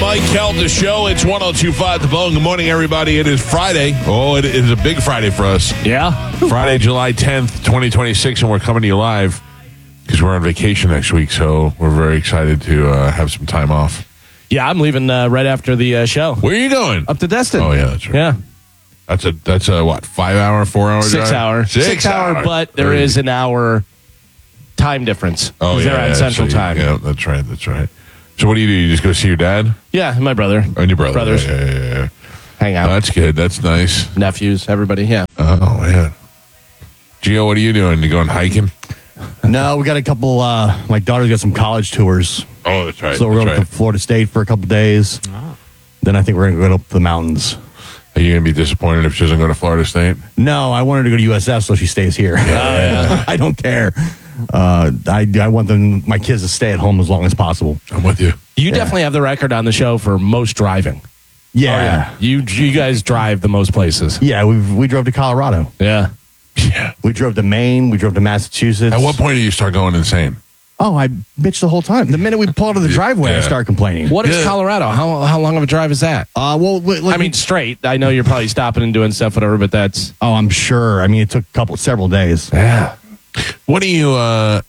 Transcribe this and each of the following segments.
Mike Kelt, the show. It's 102.5 The Bone. Good morning, everybody. It is Friday. Oh, it is a big Friday for us. Yeah. Friday, July 10th, 2026, and we're coming to you live because we're on vacation next week, so we're very excited to have some time off. Yeah, I'm leaving right after the show. Where are you going? Up to Destin. Oh, yeah, that's right. Yeah. That's a what, 5 hour, 4 hour drive? 6 hour. 6 hour, but there is an hour time difference. Oh, yeah. They're on Central Time. Yeah, that's right. So what do? You just go see your dad? Yeah, my brother. And your brother. Brothers. Yeah. Hang out. Oh, that's good. That's nice. Nephews, everybody, yeah. Oh, man. Gio, what are you doing? You going hiking? No, we got a couple. My daughter's got some college tours. Oh, that's right. So we're going to Florida State for a couple days. Oh. Then I think we're going to go up the mountains. Are you going to be disappointed if she doesn't go to Florida State? No, I want her to go to USF so she stays here. Yeah. I don't care. I want my kids to stay at home as long as possible. I'm with you. You definitely have the record on the show for most driving. Yeah. Oh, yeah. You guys drive the most places. Yeah, we drove to Colorado. Yeah. Yeah. We drove to Maine. We drove to Massachusetts. At what point do you start going insane? Oh, I bitched the whole time. The minute we pull out of the driveway, I start complaining. What is Colorado? How long of a drive is that? Straight. I know you're probably stopping and doing stuff, whatever, but that's... Oh, I'm sure. I mean, it took several days. Yeah. What do you... and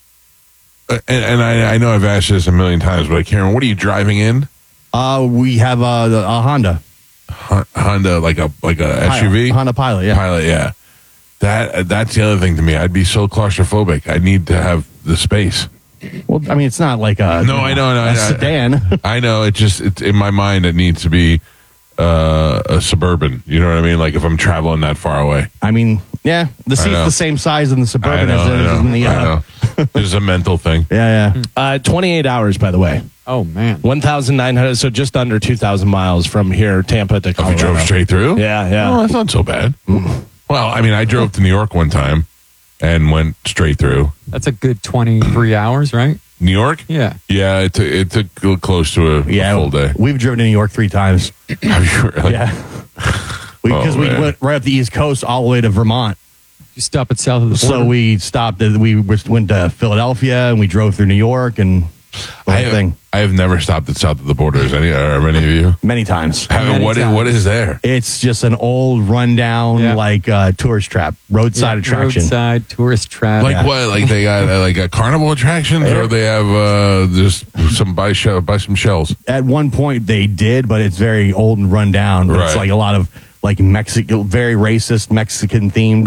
I know I've asked this a million times, but Karen, what are you driving in? We have a Honda. Honda, like a SUV? Honda Pilot, yeah. Pilot, yeah. That's the other thing to me. I'd be so claustrophobic. I need to have the space. Well, I mean, it's not like a sedan. I know. It's in my mind. It needs to be a Suburban. You know what I mean? Like if I'm traveling that far away. I mean, yeah, the seat's the same size in the Suburban as it is in the. I know. It's a mental thing. Yeah. 28 hours, by the way. Oh man, 1,900. So just under 2,000 miles from here, Tampa to Colorado. If you drove straight through? Yeah. Oh, that's not so bad. Well, I mean, I drove to New York one time and went straight through. That's a good 23 hours, right? New York? Yeah. Yeah, it took close to a full day. We've driven to New York 3 times. Have you really? Yeah. Because we went right up the East Coast all the way to Vermont. You stop at south of the border? So we stopped. We went to Philadelphia and we drove through New York and the whole thing. I have never stopped at south of the border. Are any of you? Many times. What is there? It's just an old rundown tourist trap, roadside attraction. Roadside tourist trap. What? Like they got like carnival attractions, or they have just some buy some shells. At one point they did, but it's very old and run down. Right. It's like a lot of Mexican, very racist Mexican themed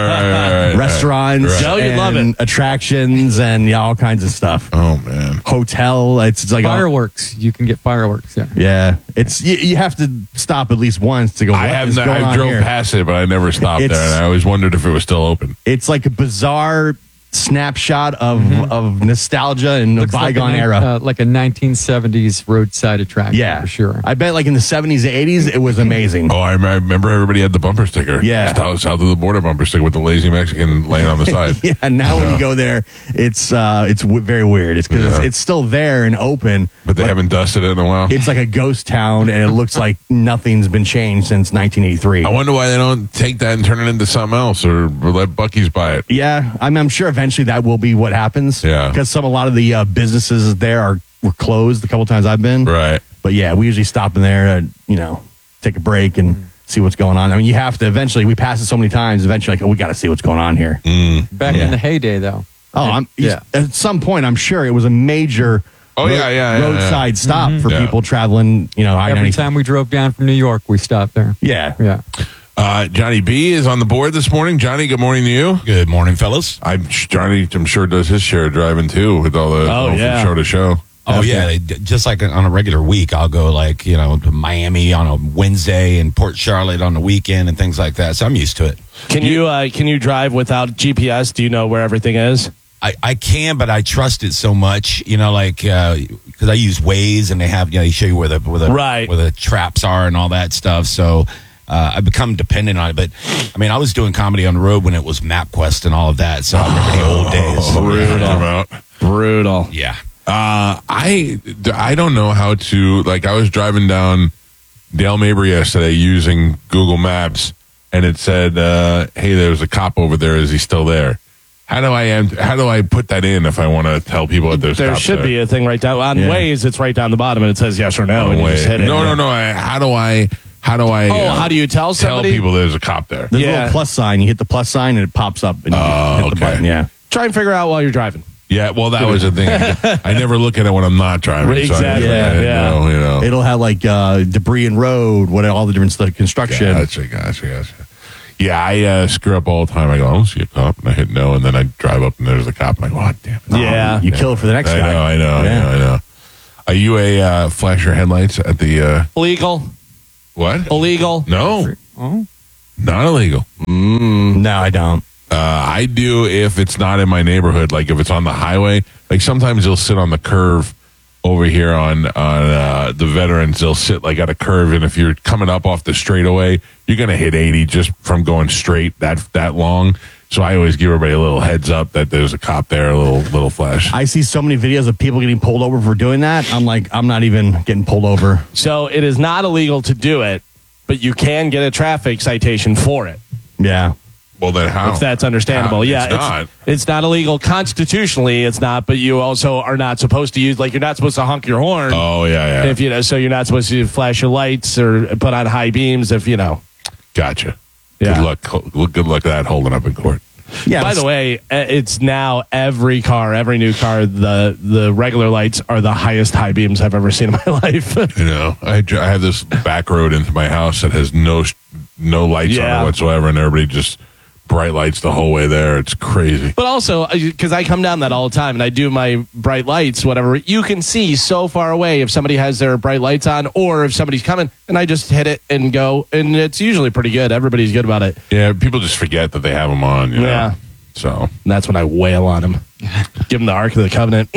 restaurants. Right. Joe, you love it. Attractions and all kinds of stuff. Oh man, hotel. It's like fireworks. You can get fireworks there. Yeah, it's you have to stop at least once to go. I drove past it, but I never stopped there, and I always wondered if it was still open. It's like a bizarre snapshot of nostalgia and a bygone era. Like a 1970s roadside attraction, yeah, for sure. I bet like in the 70s, 80s, it was amazing. Oh, I remember everybody had the bumper sticker. Yeah. South of the border bumper sticker with the lazy Mexican laying on the side. Yeah, now when you go there, it's very weird. It's because it's still there and open. But they haven't dusted it in a while. It's like a ghost town, and it looks like nothing's been changed since 1983. I wonder why they don't take that and turn it into something else, or let Buc-ee's buy it. Yeah, I'm sure eventually that will be what happens. Yeah. Because a lot of the businesses there were closed a couple times I've been. Right. But yeah, we usually stop in there and, take a break and see what's going on. I mean, you have to eventually, we pass it so many times, eventually we got to see what's going on here. Back in the heyday, though. Oh, at some point, I'm sure it was a major roadside stop for people traveling, Every time we drove down from New York, we stopped there. Yeah. Johnny B is on the board this morning. Johnny, good morning to you. Good morning, fellas. Johnny, I'm sure, does his share of driving too with all the from show to show. Oh, yeah. Just like on a regular week, I'll go to Miami on a Wednesday and Port Charlotte on the weekend and things like that. So I'm used to it. Can you drive without GPS? Do you know where everything is? I can, but I trust it so much, because I use Waze and they have, they show you where the traps are and all that stuff. So I've become dependent on it. But I mean, I was doing comedy on the road when it was MapQuest and all of that. So I remember the old days. Brutal. Yeah. I don't know how to, I was driving down Dale Mabry yesterday using Google Maps, and it said, hey, there's a cop over there. Is he still there? How do I put that in if I want to tell people that there's There cops should there? be a thing right down on Waze. It's right down the bottom, and it says yes or no, and you just hit it. No. How do I? How do you tell somebody? people there's a cop there? There's a little plus sign. You hit the plus sign and it pops up. And you hit the button. Yeah. Try and figure out while you're driving. Yeah, well, that was the thing. I never look at it when I'm not driving. Exactly. So I didn't know. It'll have like debris and road, all the different stuff, construction. Gotcha. Yeah, I screw up all the time. I go, I don't see a cop, and I hit no, and then I drive up and there's a cop. I'm like, what? Damn it. Yeah. You kill it for the next guy. I know. Are you a flash your headlights at the Illegal. what? Illegal. No, not illegal. No, I don't. I do if it's not in my neighborhood. Like if it's on the highway. Like sometimes they'll sit on the curve over here on the Veterans. They'll sit like at a curve, and if you're coming up off the straightaway, you're gonna hit 80 just from going straight that long. So I always give everybody a little heads up that there's a cop there, a little flash. I see so many videos of people getting pulled over for doing that. I'm like, I'm not even getting pulled over. So it is not illegal to do it, but you can get a traffic citation for it. Yeah. Well, then how? If that's understandable. It's not illegal constitutionally. It's not, but you also are not supposed to use, like, you're not supposed to honk your horn. Oh, yeah. If so you're not supposed to flash your lights or put on high beams if. Gotcha. Yeah. Good luck at that holding up in court. Yeah. By the way, it's now every new car, the regular lights are the highest high beams I've ever seen in my life. I have this back road into my house that has no lights on it whatsoever, and everybody just bright lights the whole way there. It's crazy. But also, because I come down that all the time and I do my bright lights, whatever, you can see so far away if somebody has their bright lights on or if somebody's coming, and I just hit it and go, and it's usually pretty good. Everybody's good about it. Yeah, people just forget that they have them on. Yeah. So and that's when I wail on them. Give them the Ark of the Covenant.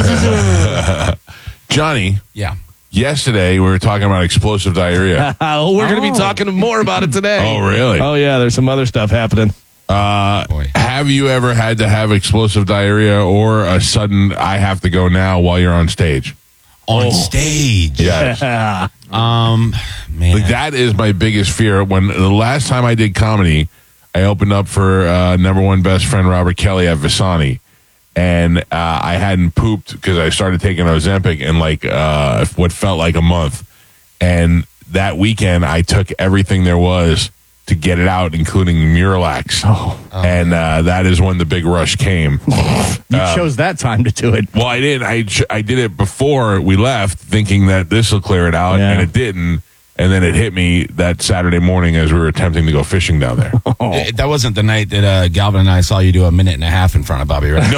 Johnny. Yeah. Yesterday, we were talking about explosive diarrhea. We're going to be talking more about it today. Oh, really? Oh, yeah. There's some other stuff happening. Have you ever had to have explosive diarrhea or a sudden I have to go now while you're on stage? On stage? Yes. Man. Like that is my biggest fear. When the last time I did comedy, I opened up for number one best friend Robert Kelly at Visani. And I hadn't pooped because I started taking Ozempic in what felt like a month. And that weekend, I took everything there was to get it out, including Miralax. And that is when the big rush came. You chose that time to do it. Well, I didn't. I did it before we left, thinking that this will clear it out, and it didn't. And then it hit me that Saturday morning as we were attempting to go fishing down there. That wasn't the night that Galvin and I saw you do a minute and a half in front of Bobby, right?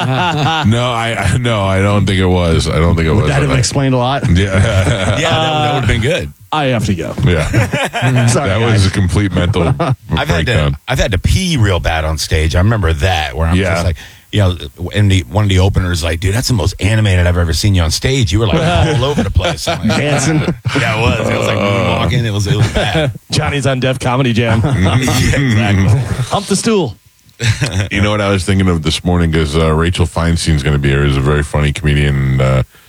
I don't think it was. I don't think it was. That would explain a lot. Yeah, that would have been good. I have to go. Yeah, Sorry, that guys. was a complete mental breakdown. I've had to pee real bad on stage. I remember that where I'm just like, and one of the openers like, dude, that's the most animated I've ever seen you on stage. You were like all over the place. I'm like, Dancing. Yeah, it was. It was like walking. It was bad. Johnny's on Def Comedy Jam. Yeah, exactly. Hump the stool. You know what I was thinking of this morning because Rachel Feinstein's going to be here. She's a very funny comedian.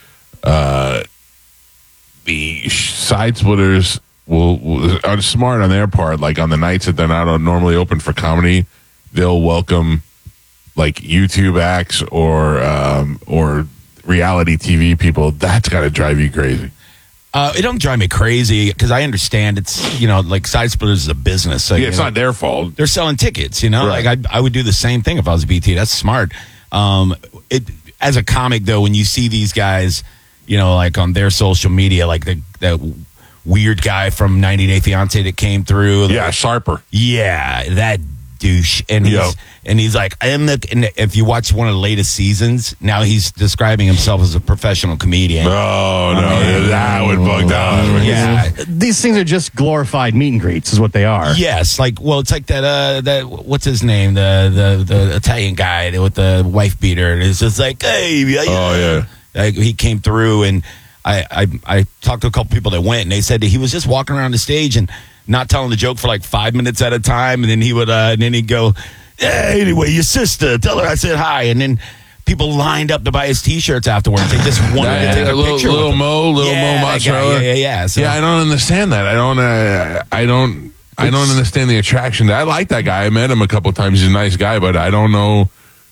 The side splitters are smart on their part. Like on the nights that they're not normally open for comedy, they'll welcome like YouTube acts or reality TV people. That's got to drive you crazy. It don't drive me crazy because I understand it's like side splitters is a business. So, It's not their fault. They're selling tickets. Right. Like I would do the same thing if I was BT. That's smart. As a comic though, when you see these guys, like on their social media, like the weird guy from 90 Day Fiance that came through. Sharper. Yeah, that douche. And he's like, and if you watch one of the latest seasons, now he's describing himself as a professional comedian. Oh, no, that would bug down. Yeah. These things are just glorified meet and greets, is what they are. Yes, it's like that what's his name, the Italian guy with the wife beater. It's just like, hey, he came through, and I talked to a couple people that went, and they said that he was just walking around the stage and not telling the joke for like 5 minutes at a time, and then he'd go, hey, anyway, your sister, tell her I said hi, and then people lined up to buy his T-shirts afterwards. They just wanted to take a picture. Little Mo Mozzarella. Yeah. So, I don't understand that. I don't understand the attraction. I like that guy. I met him a couple of times. He's a nice guy, but I don't know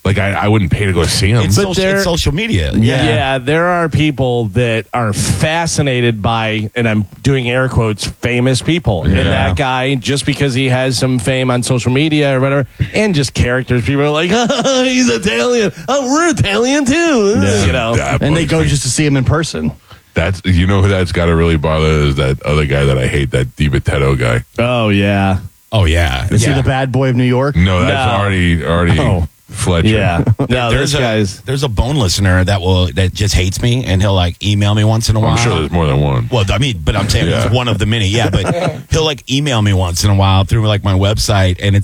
Like I wouldn't pay to go see him. It's, But social, there- it's social media. Yeah, there are people that are fascinated by, and I'm doing air quotes, famous people. And that guy, just because he has some fame on social media or whatever, and just characters, people are like, he's Italian. Oh, we're Italian too. You know. And they go just to see him in person. That's who that's got to really bother is that other guy that I hate, that DiBattista guy. Oh, yeah. Oh yeah. Is he the bad boy of New York? No, that's already Oh. Fletcher. Yeah. No, there's those guys. there's a bone listener that just hates me, and he'll like email me once in a while. I'm sure there's more than one. Well, I mean, but I'm saying Yeah. it's one of the many. Yeah, but he'll like email me once in a while through like my website, and